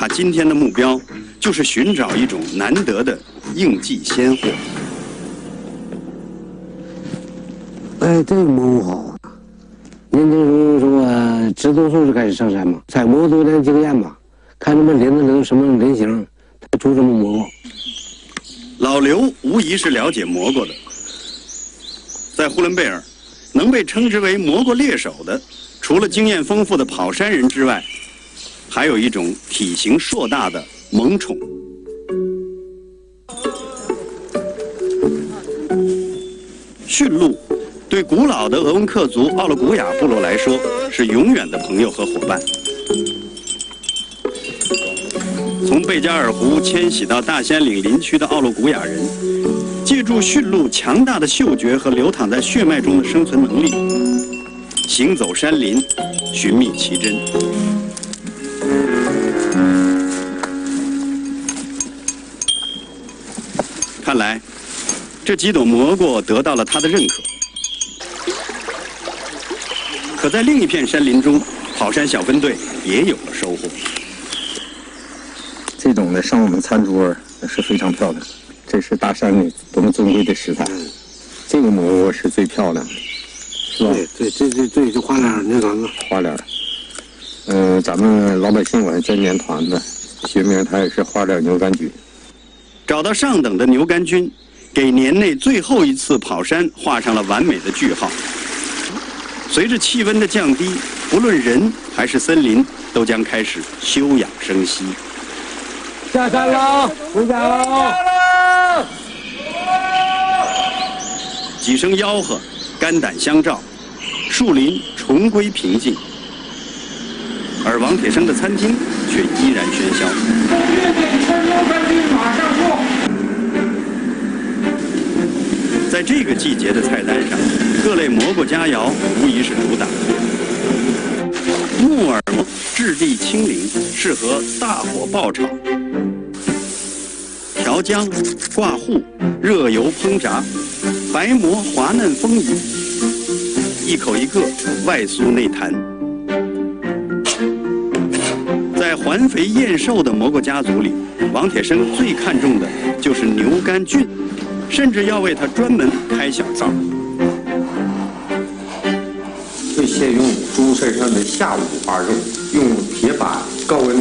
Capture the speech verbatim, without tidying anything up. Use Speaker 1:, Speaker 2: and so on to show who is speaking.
Speaker 1: 今天的目标就是寻找一种难得的应季鲜货。
Speaker 2: 哎，这个蘑菇好啊！您这时候说植多数就开始上山嘛，采蘑多年经验吧，看他们林子里头什么林形，它出什么蘑菇。
Speaker 1: 老刘无疑是了解蘑菇的，在呼伦贝尔，能被称之为蘑菇猎手的，除了经验丰富的跑山人之外，还有一种体型硕大的萌宠。驯鹿对古老的鄂温克族奥勒古雅部落来说是永远的朋友和伙伴。从贝加尔湖迁徙到大兴岭林区的奥勒古雅人，借助驯鹿强大的嗅觉和流淌在血脉中的生存能力，行走山林，寻觅奇珍。看来，这几朵蘑菇得到了他的认可。可在另一片山林中，跑山小分队也有了收获。
Speaker 3: 这种的上我们餐桌是非常漂亮，这是大山里多么珍贵的食材。这个蘑菇是最漂亮的，是吧？
Speaker 2: 对对，这这这就花脸那个
Speaker 3: 花脸，嗯、呃，咱们老百姓管叫年团子，学名它也是花脸牛肝菌。
Speaker 1: 找到上等的牛肝菌，给年内最后一次跑山画上了完美的句号。随着气温的降低，不论人还是森林，都将开始休养生息。
Speaker 2: 下山喽，回家喽！
Speaker 1: 几声吆喝，肝胆相照，树林重归平静。而王铁生的餐厅却依然喧嚣。在这个季节的菜单上，各类蘑菇佳肴无疑是主打。木耳蘑质地轻灵，适合大火爆炒。调姜、挂糊、热油烹炸，白蘑滑嫩丰腴，一口一个，外酥内弹。在环肥燕瘦的蘑菇家族里，王铁生最看重的就是牛肝菌，甚至要为它专门开小灶。
Speaker 4: 会先用猪身上的下五花肉，用铁板高温